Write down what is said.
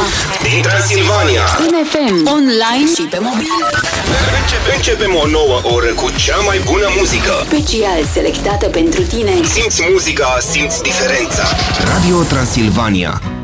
din Transilvania, în FM, online și pe mobil. Începem o nouă oră cu cea mai bună muzică. Special selectată pentru tine. Simți muzica, simți diferența. Radio Transilvania.